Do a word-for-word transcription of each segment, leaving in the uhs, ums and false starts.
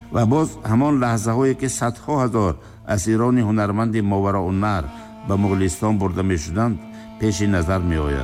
و باز همان لحظه هایی که صدها هزار اسیران هنرمند ماوراءالنهر به مغولستان برده می شدند پیش نظر می آید.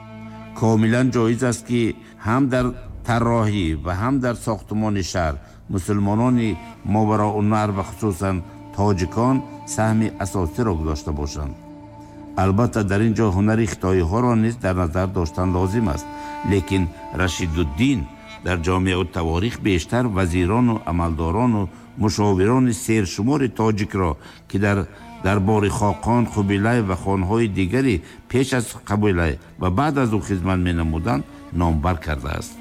کاملا جایز است که هم در طراحی و هم در ساختمان شهر مسلمانان ماوراءالنهر و خصوصا تاجیکان سهم اساسی را داشته باشند. البته در اینجا هنر خطایی ها را نیز در نظر داشتن لازم است، لیکن رشیدالدین در جامعه التواریخ بیشتر وزیران و عملداران و مشاوران سرشمار تاجیک را که در دربار خاقان، قبیله و خانهای دیگری پیش از قبیله و بعد از او خدمت می نمودند نامبر کرده است.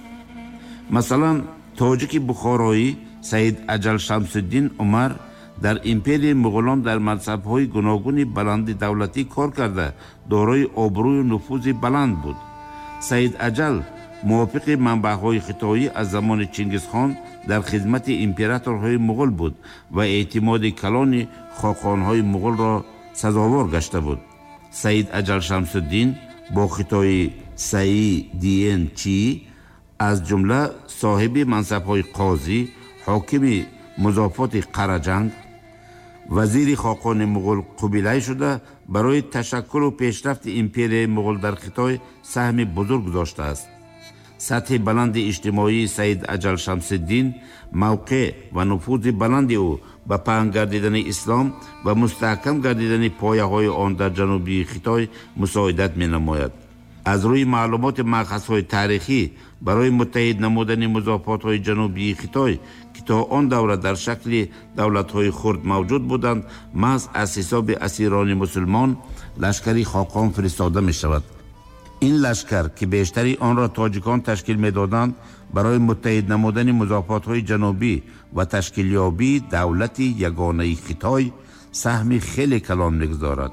مثلا تاجیک بخارایی سید اجل شمس الدین عمر در امپری مغولان در منصب‌های گوناگون بلند دولتی کار کرده دارای آبروی و نفوذ بلند بود. سید اجل موافق منبع‌های خطایی از زمان چنگیزخان در خدمت امپراتورهای مغول بود و اعتماد کلان خاقانهای مغول را سزاوار گشته بود. سید اجل شمس الدین با خطای سعی دین چی از جمله صاحب منصب‌های قاضی، حاکم مضافات قرجنگ، وزیر خاقان مغول قبیله شده برای تشکل و پیشرفت امپری مغول در خطای سهم بزرگ داشته است. سطح بلند اجتماعی سید اجل شمس الدین، موقع و نفوذ بلند او به پهن گردیدن اسلام و مستحکم گردیدن پایه های آن در جنوبی خطای مساعدت می نماید. از روی معلومات مأخذ های تاریخی برای متحد نمودن مضافات های جنوبی خطای که تا آن دوره در شکل دولت های خرد موجود بودند، محض از حساب اسیران مسلمان لشکری خاقان فرستاده می شود. این لشکر که بیشتری آن را تاجیکان تشکیل می دادند برای متحد نمودن مضافات های جنوبی و تشکیلیابی دولت یگانه خطای سهم خیلی کلان می‌گذارد.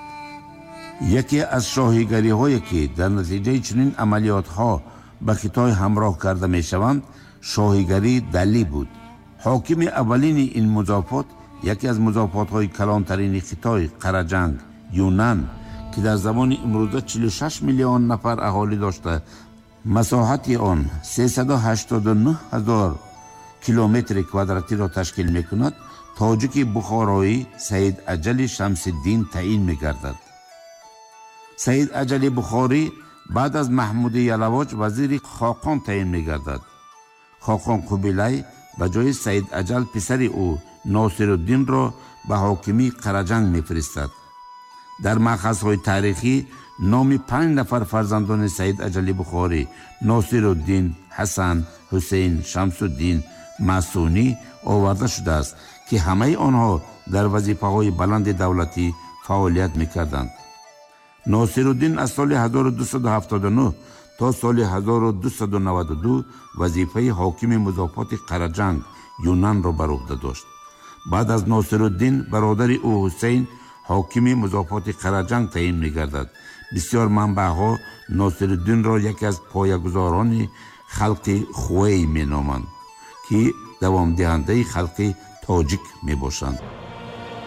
یکی از شاهیگری هایی که در نتیجه چنین عملیات ها به خطای همراه کرده می شوند شاهیگری دلی بود. حاکم اولین این مضافات یکی از مضافات های کلانترین خطای قرجنگ یونان که در زمان امروزه چهل و شش میلیون نفر اهالی داشته، مساحت آن سیصد و هشتاد و نه هزار کیلومتر کوادراتی را تشکیل می کند، تاجیک بخارایی سید اجل شمس الدین تعیین می گردد. سید اجل بخاری بعد از محمود یلواج وزیر خاقان تعیین می گردد. خاقان قبیله به جای سید اجل پسر او ناصرالدین را به حاکمی قرجنگ می فرستد. در مأخذهای تاریخی نام پنج نفر فرزندان سید اجل بخاری، ناصرالدین، حسن، حسین، شمس الدین، معصونی آورده شده است که همه آنها در وظیفه‌های بلند دولتی فعالیت می‌کردند. ناصرالدین از سال هزار و دویست و هفتاد و نه تا سال هزار و دویست و نود و دو وظیفه حاکم مضافات قرجنگ یونان را بر عهده داشت. بعد از ناصرالدین برادر او حسین حاکم مضافات قرجنگ تعیین می‌گردد. بسیار منبع‌ها ناصرالدین را یکی از پایه‌گذاران خلق خوی می‌نامند که دوام دهنده خلق تاجیک میباشند.